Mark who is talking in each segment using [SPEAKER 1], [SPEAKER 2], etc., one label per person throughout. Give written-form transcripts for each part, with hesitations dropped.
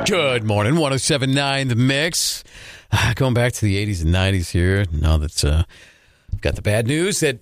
[SPEAKER 1] Good morning, 107.9 The Mix. Going back to the 80s and 90s here. Now that we've got the bad news that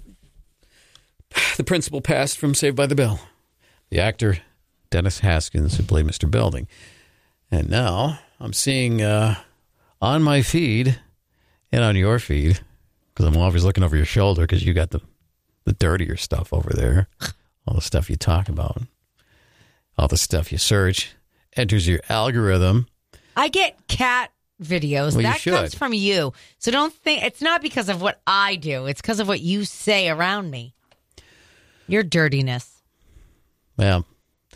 [SPEAKER 1] the principal passed from Saved by the Bell. The actor, Dennis Haskins, who played Mr. Belding. And now I'm seeing on my feed and on your feed, because I'm always looking over your shoulder because you got the dirtier stuff over there. All the stuff you talk about. All the stuff you search. Enters your algorithm.
[SPEAKER 2] I get cat videos.
[SPEAKER 1] Well,
[SPEAKER 2] that comes from you. So don't think it's not because of what I do. It's because of what you say around me. Your dirtiness.
[SPEAKER 1] Well,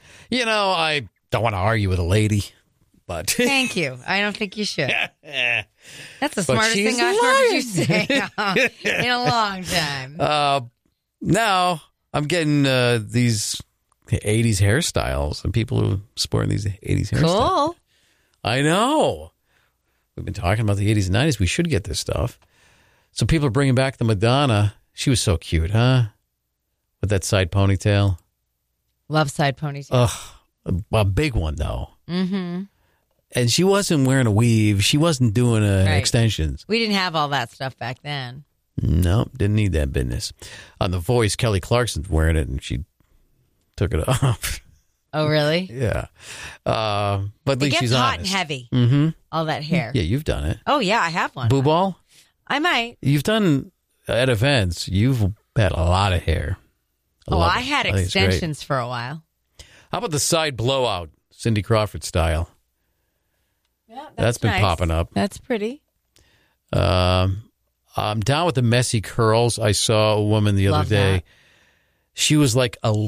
[SPEAKER 1] I don't want to argue with a lady, but
[SPEAKER 2] thank you. I don't think you should. That's the smartest
[SPEAKER 1] thing
[SPEAKER 2] I've heard you say in a long time.
[SPEAKER 1] Now I'm getting these 80s hairstyles and people who sporting these 80s hairstyles.
[SPEAKER 2] Cool.
[SPEAKER 1] I know. We've been talking about the 80s and 90s. We should get this stuff. So people are bringing back the Madonna. She was so cute, huh? With that side ponytail.
[SPEAKER 2] Love side ponytail.
[SPEAKER 1] Ugh, a big one, though.
[SPEAKER 2] Mm-hmm.
[SPEAKER 1] And she wasn't wearing a weave. She wasn't doing extensions.
[SPEAKER 2] We didn't have all that stuff back then.
[SPEAKER 1] No, didn't need that business. On The Voice, Kelly Clarkson's wearing it, and she took it off.
[SPEAKER 2] Oh, really?
[SPEAKER 1] Yeah. But at least she's honest.
[SPEAKER 2] It gets hot and heavy.
[SPEAKER 1] Mm-hmm.
[SPEAKER 2] All that hair.
[SPEAKER 1] Yeah, you've done it.
[SPEAKER 2] Oh, yeah, I have one.
[SPEAKER 1] Boo ball?
[SPEAKER 2] I might.
[SPEAKER 1] You've done, at events, you've had a lot of hair.
[SPEAKER 2] I had extensions for a while.
[SPEAKER 1] How about the side blowout, Cindy Crawford style?
[SPEAKER 2] Yeah,
[SPEAKER 1] that's been
[SPEAKER 2] nice.
[SPEAKER 1] popping up.
[SPEAKER 2] That's pretty.
[SPEAKER 1] I'm down with the messy curls. I saw a woman the other day.
[SPEAKER 2] That.
[SPEAKER 1] She was like I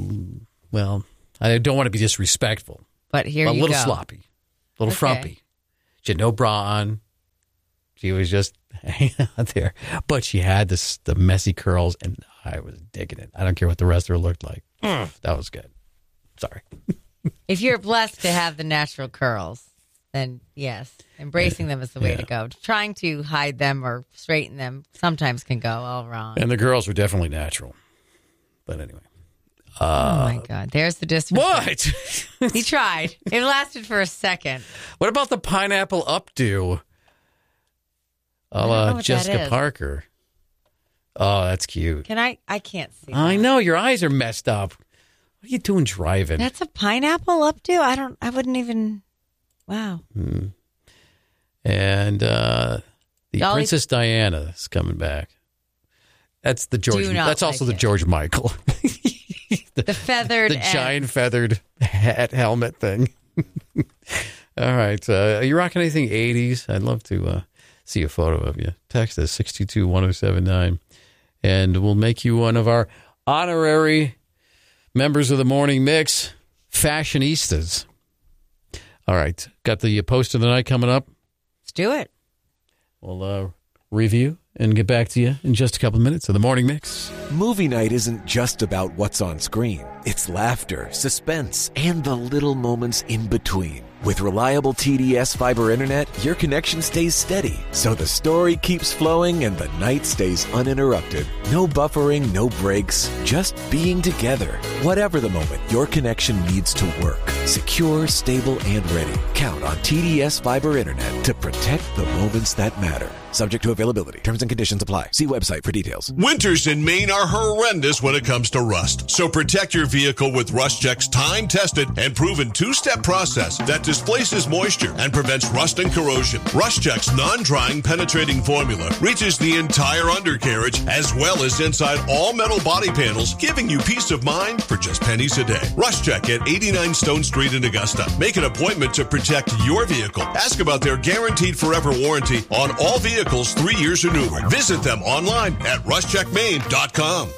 [SPEAKER 1] don't want to be disrespectful.
[SPEAKER 2] But here
[SPEAKER 1] a
[SPEAKER 2] you
[SPEAKER 1] little
[SPEAKER 2] go.
[SPEAKER 1] sloppy, a little frumpy. She had no bra on. She was just hanging out there. But she had the messy curls, and I was digging it. I don't care what the rest of her looked like. That was good. Sorry.
[SPEAKER 2] If you're blessed to have the natural curls, then yes, embracing them is the way to go. Trying to hide them or straighten them sometimes can go all wrong.
[SPEAKER 1] And the girls were definitely natural. But anyway.
[SPEAKER 2] Oh, my God. There's the disrespect.
[SPEAKER 1] What?
[SPEAKER 2] He tried. It lasted for a second.
[SPEAKER 1] What about the pineapple updo? Jessica Parker. Oh, that's cute.
[SPEAKER 2] I can't see that.
[SPEAKER 1] I know. Your eyes are messed up. What are you doing driving?
[SPEAKER 2] That's a pineapple updo? I wouldn't even... Wow.
[SPEAKER 1] And the Princess Diana is coming back. That's the George. That's also the George Michael.
[SPEAKER 2] the feathered,
[SPEAKER 1] the giant feathered hat helmet thing. All right, are you rocking anything 80s? I'd love to see a photo of you. Text us 622-1079, and we'll make you one of our honorary members of the Morning Mix, fashionistas. All right, got the post of the night coming up.
[SPEAKER 2] Let's do it.
[SPEAKER 1] We'll review and get back to you in just a couple of minutes of the Morning Mix.
[SPEAKER 3] Movie night isn't just about what's on screen. It's laughter, suspense, and the little moments in between. With reliable TDS fiber internet, your connection stays steady, so the story keeps flowing and the night stays uninterrupted. No buffering, no breaks, just being together. Whatever the moment, your connection needs to work. Secure, stable, and ready. Count on TDS fiber internet to protect the moments that matter. Subject to availability. Terms and conditions apply. See website for details.
[SPEAKER 4] Winters in Maine are horrendous when it comes to rust. So protect your vehicle with RustCheck's time-tested and proven two-step process that displaces moisture and prevents rust and corrosion. RustCheck's non-drying penetrating formula reaches the entire undercarriage as well as inside all metal body panels, giving you peace of mind for just pennies a day. RustCheck at 89 Stone Street in Augusta. Make an appointment to protect your vehicle. Ask about their guaranteed forever warranty on all vehicles 3 years or newer. Visit them online at rustcheckmaine.com.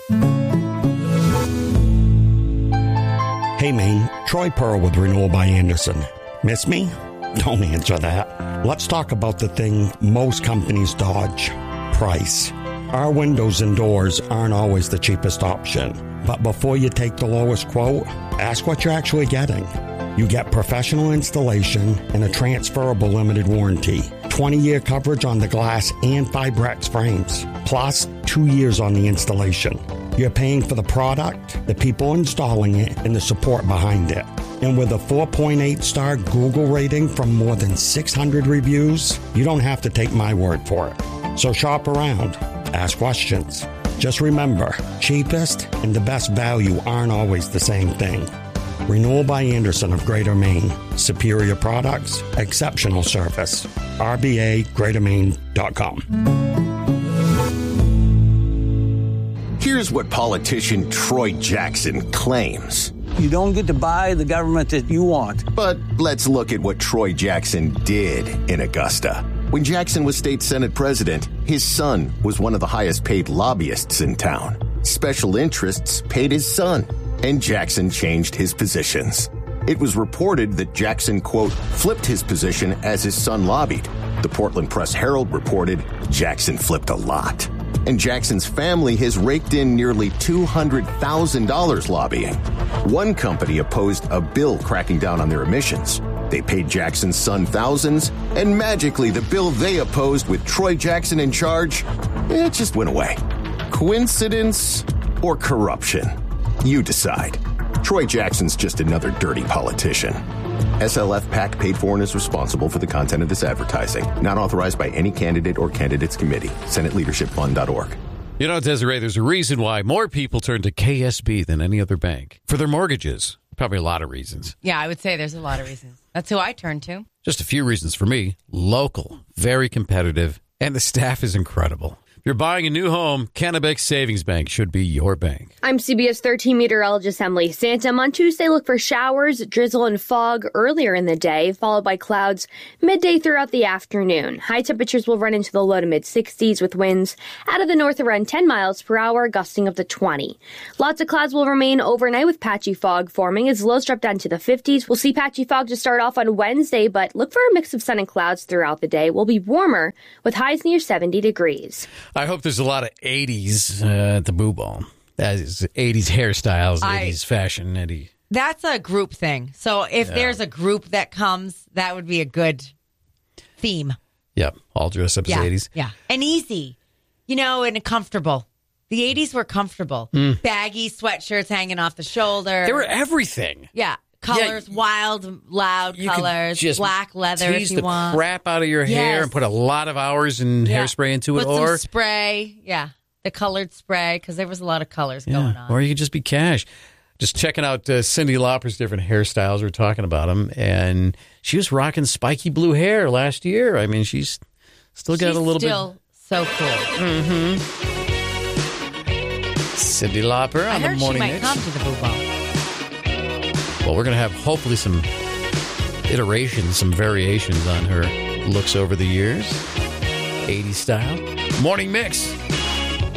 [SPEAKER 5] Hey, Maine. Troy Pearl with Renewal by Anderson. Miss me? Don't answer that. Let's talk about the thing most companies dodge. Price. Our windows and doors aren't always the cheapest option. But before you take the lowest quote, ask what you're actually getting. You get professional installation and a transferable limited warranty. 20-year coverage on the glass and Fibrex frames. Plus, 2 years on the installation. You're paying for the product, the people installing it, and the support behind it. And with a 4.8-star Google rating from more than 600 reviews, you don't have to take my word for it. So shop around. Ask questions. Just remember, cheapest and the best value aren't always the same thing. Renewal by Andersen of Greater Maine. Superior products, exceptional service. RBAGreaterMaine.com.
[SPEAKER 6] Here's what politician Troy Jackson claims.
[SPEAKER 7] You don't get to buy the government that you want.
[SPEAKER 6] But let's look at what Troy Jackson did in Augusta. When Jackson was state Senate president, his son was one of the highest paid lobbyists in town. Special interests paid his son, and Jackson changed his positions. It was reported that Jackson, quote, flipped his position as his son lobbied. The Portland Press-Herald reported Jackson flipped a lot. And Jackson's family has raked in nearly $200,000 lobbying. One company opposed a bill cracking down on their emissions. They paid Jackson's son thousands, and magically the bill they opposed with Troy Jackson in charge, it just went away. Coincidence or corruption? You decide. Troy Jackson's just another dirty politician. SLF PAC paid for and is responsible for the content of this advertising. Not authorized by any candidate or candidates committee. SenateLeadershipFund.org.
[SPEAKER 1] You know, Desiree, there's a reason why more people turn to KSB than any other bank for their mortgages. Probably a lot of reasons.
[SPEAKER 2] Yeah, I would say there's a lot of reasons. That's who I turn to.
[SPEAKER 1] Just a few reasons for me. Local, very competitive, and the staff is incredible. If you're buying a new home, Kennebec Savings Bank should be your bank.
[SPEAKER 8] I'm CBS 13 meteorologist Emily Santom. On Tuesday, look for showers, drizzle, and fog earlier in the day, followed by clouds midday throughout the afternoon. High temperatures will run into the low to mid-60s with winds out of the north around 10 miles per hour, gusting up to 20. Lots of clouds will remain overnight with patchy fog forming as lows drop down to the 50s. We'll see patchy fog to start off on Wednesday, but look for a mix of sun and clouds throughout the day. We'll be warmer with highs near 70 degrees.
[SPEAKER 1] I hope there's a lot of 80s at the Boo Ball. That is 80s hairstyles, 80s fashion, Eddie.
[SPEAKER 2] That's a group thing. So if there's a group that comes, that would be a good theme.
[SPEAKER 1] Yep, all dressed up as 80s.
[SPEAKER 2] Yeah, and easy, and comfortable. The 80s were comfortable. Baggy sweatshirts hanging off the shoulder.
[SPEAKER 1] They were everything.
[SPEAKER 2] Yeah. Colors, wild, loud colors, black leather if you want.
[SPEAKER 1] Tease the crap out of your hair and put a lot of hours and hairspray into it.
[SPEAKER 2] Put some spray, the colored spray, because there was a lot of colors going on.
[SPEAKER 1] Or you could just be cash. Just checking out Cyndi Lauper's different hairstyles. We're talking about them. And she was rocking spiky blue hair last year. I mean, she's still got a little
[SPEAKER 2] still
[SPEAKER 1] bit.
[SPEAKER 2] So cool.
[SPEAKER 1] Mm-hmm. Cyndi Lauper on the Morning Mix.
[SPEAKER 2] I heard she might come to the Boo Ball.
[SPEAKER 1] Well, we're going to have hopefully some iterations, some variations on her looks over the years. 80s style. Morning Mix.